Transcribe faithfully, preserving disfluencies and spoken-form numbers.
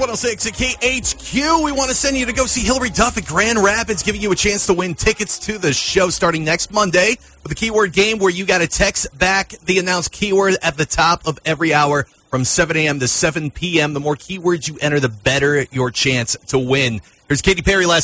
one oh six at K H Q. We want to send you to go see Hillary Duff at Grand Rapids, giving you a chance to win tickets to the show starting next Monday with a keyword game where you got to text back the announced keyword at the top of every hour from seven a.m. to seven p.m. The more keywords you enter, the better your chance to win. Here's Katy Perry last